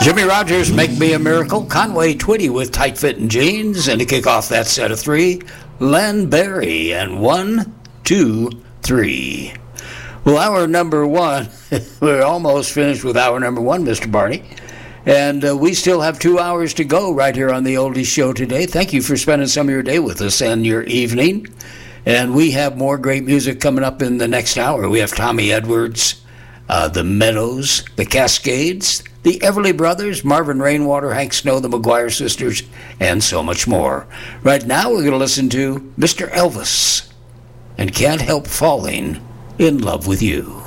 Jimmy Rogers, Make Me a Miracle. Conway Twitty with Tight Fitting Jeans. And to kick off that set of three, Len Berry and 1, 2, 3. Well, hour number one, we're almost finished with hour number one, Mr. Barney. And we still have 2 hours to go right here on the Oldies Show today. Thank you for spending some of your day with us and your evening. And we have more great music coming up in the next hour. We have Tommy Edwards, the Meadows, the Cascades, the Everly Brothers, Marvin Rainwater, Hank Snow, the McGuire Sisters, and so much more. Right now we're going to listen to Mr. Elvis and Can't Help Falling in Love with You.